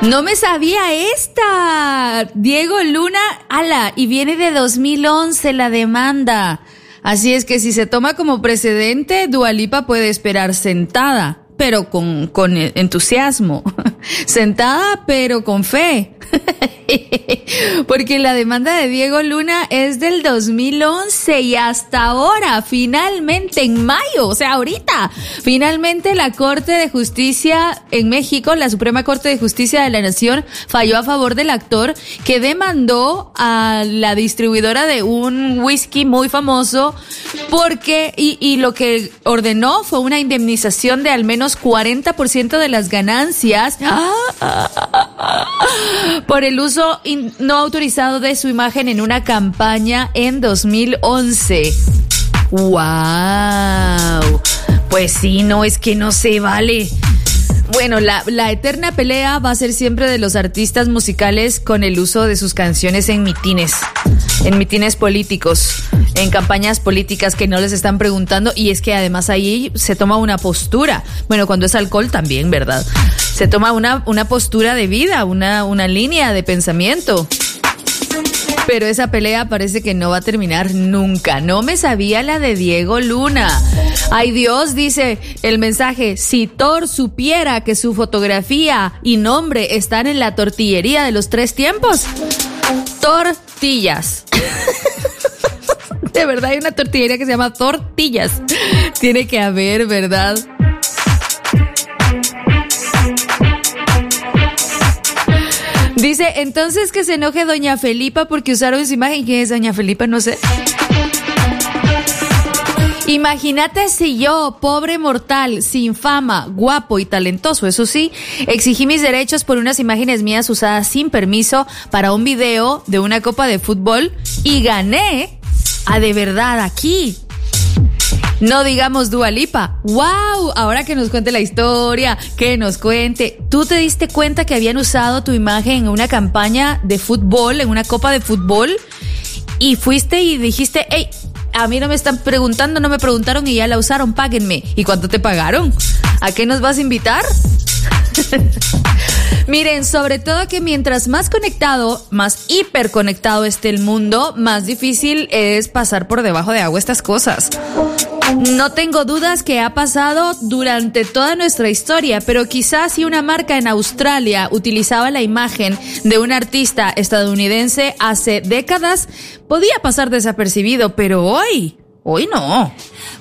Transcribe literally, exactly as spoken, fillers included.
No me sabía esta. Diego Luna, ala, y viene de dos mil once la demanda. Así es que si se toma como precedente, Dua Lipa puede esperar sentada, pero con, con entusiasmo. Sentada, pero con fe. Porque la demanda de Diego Luna es del dos mil once y hasta ahora, finalmente en mayo, o sea, ahorita, finalmente la Corte de Justicia en México, la Suprema Corte de Justicia de la Nación, falló a favor del actor que demandó a la distribuidora de un whisky muy famoso porque, y, y lo que ordenó fue una indemnización de al menos cuarenta por ciento de las ganancias por el uso in, no autorizado de su imagen en una campaña en dos mil once. ¡Wow! Pues sí, no, es que no se vale. Bueno, la, la eterna pelea va a ser siempre de los artistas musicales con el uso de sus canciones en mitines, en mitines políticos, en campañas políticas que no les están preguntando, y es que además ahí se toma una postura. Bueno, cuando es alcohol también, ¿verdad? Se toma una, una postura de vida, una, una línea de pensamiento. Pero esa pelea parece que no va a terminar nunca. No me sabía la de Diego Luna. Ay Dios, dice el mensaje, si Thor supiera que su fotografía y nombre están en la tortillería de los tres tiempos. Tortillas. De verdad hay una tortillería que se llama Tortillas. Tiene que haber, ¿verdad? Dice, entonces que se enoje doña Felipa porque usaron su imagen. ¿Quién es doña Felipa? No sé. Imagínate si yo, pobre mortal, sin fama, guapo y talentoso, eso sí, exigí mis derechos por unas imágenes mías usadas sin permiso para un video de una copa de fútbol y gané a de verdad aquí. No digamos Dua Lipa. ¡Wow! Ahora que nos cuente la historia, que nos cuente. ¿Tú te diste cuenta que habían usado tu imagen en una campaña de fútbol, en una copa de fútbol? Y fuiste y dijiste, hey, a mí no me están preguntando, no me preguntaron y ya la usaron, páguenme. ¿Y cuánto te pagaron? ¿A qué nos vas a invitar? Miren, sobre todo que mientras más conectado, más hiperconectado esté el mundo, más difícil es pasar por debajo de agua estas cosas. No tengo dudas que ha pasado durante toda nuestra historia, pero quizás si una marca en Australia utilizaba la imagen de un artista estadounidense hace décadas, podía pasar desapercibido, pero hoy, hoy no.